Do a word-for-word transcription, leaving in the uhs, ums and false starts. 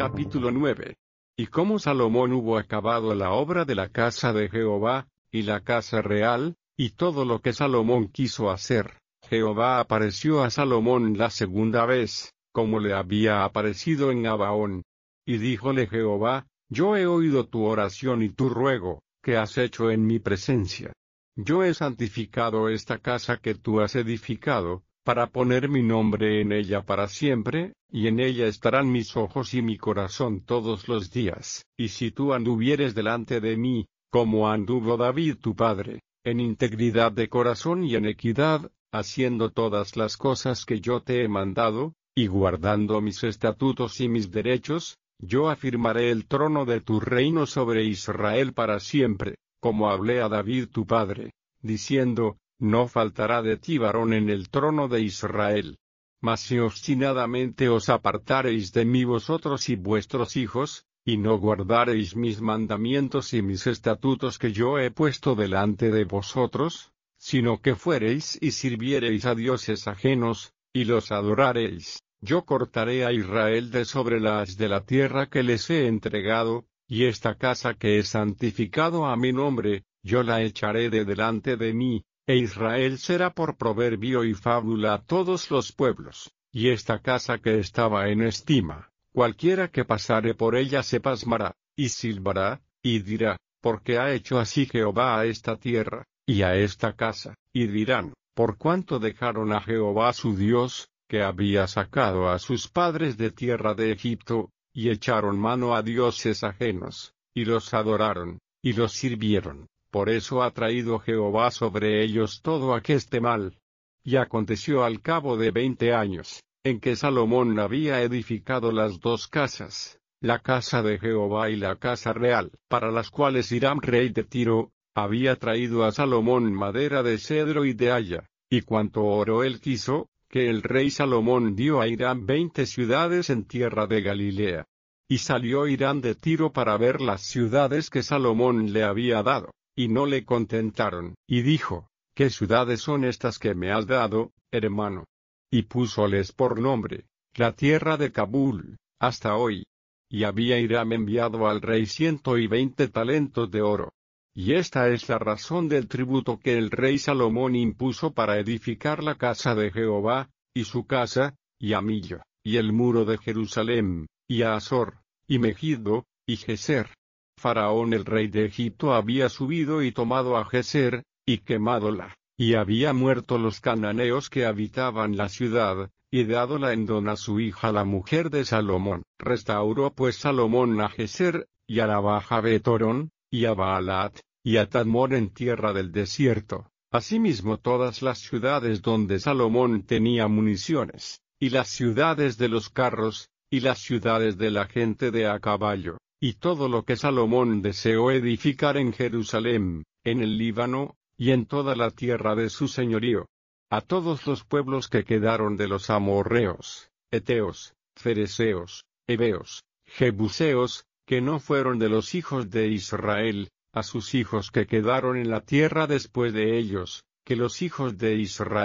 Capítulo nueve. Y como Salomón hubo acabado la obra de la casa de Jehová, y la casa real, y todo lo que Salomón quiso hacer, Jehová apareció a Salomón la segunda vez, como le había aparecido en Gabaón. Y díjole Jehová: Yo he oído tu oración y tu ruego, que has hecho en mi presencia. Yo he santificado esta casa que tú has edificado, para poner mi nombre en ella para siempre, y en ella estarán mis ojos y mi corazón todos los días. Y si tú anduvieres delante de mí, como anduvo David tu padre, en integridad de corazón y en equidad, haciendo todas las cosas que yo te he mandado, y guardando mis estatutos y mis derechos, yo afirmaré el trono de tu reino sobre Israel para siempre, como hablé a David tu padre, diciendo: No faltará de ti varón en el trono de Israel. Mas si obstinadamente os apartareis de mí vosotros y vuestros hijos, y no guardareis mis mandamientos y mis estatutos que yo he puesto delante de vosotros, sino que fuereis y sirviereis a dioses ajenos, y los adorareis, yo cortaré a Israel de sobre la haz de la tierra que les he entregado, y esta casa que he santificado a mi nombre, yo la echaré de delante de mí, e Israel será por proverbio y fábula a todos los pueblos. Y esta casa que estaba en estima, cualquiera que pasare por ella se pasmará, y silbará, y dirá: ¿Por qué ha hecho así Jehová a esta tierra, y a esta casa? Y dirán: ¿por cuánto dejaron a Jehová su Dios, que había sacado a sus padres de tierra de Egipto, y echaron mano a dioses ajenos, y los adoraron, y los sirvieron? Por eso ha traído Jehová sobre ellos todo aqueste mal. Y aconteció al cabo de veinte años, en que Salomón había edificado las dos casas, la casa de Jehová y la casa real, para las cuales Hiram rey de Tiro, había traído a Salomón madera de cedro y de haya, y cuanto oro él quiso, que el rey Salomón dio a Hiram veinte ciudades en tierra de Galilea. Y salió Hiram de Tiro para ver las ciudades que Salomón le había dado, y no le contentaron, y dijo: ¿Qué ciudades son estas que me has dado, hermano? Y púsoles por nombre: la tierra de Cabul, hasta hoy. Y había Hiram enviado al rey ciento y veinte talentos de oro. Y esta es la razón del tributo que el rey Salomón impuso para edificar la casa de Jehová, y su casa, y a Millo, y el muro de Jerusalén, y a Azor, y Megiddo, y Geser. Faraón el rey de Egipto había subido y tomado a Geser, y quemádóla, y había muerto los cananeos que habitaban la ciudad, y dádola en don a su hija la mujer de Salomón. Restauró pues Salomón a Geser, y a la baja Betorón, y a Baalat, y a Tadmor en tierra del desierto, asimismo todas las ciudades donde Salomón tenía municiones, y las ciudades de los carros, y las ciudades de la gente de a caballo, y todo lo que Salomón deseó edificar en Jerusalén, en el Líbano, y en toda la tierra de su señorío. A todos los pueblos que quedaron de los amorreos, heteos, fereceos, heveos, jebuseos, que no fueron de los hijos de Israel, a sus hijos que quedaron en la tierra después de ellos, que los hijos de Israel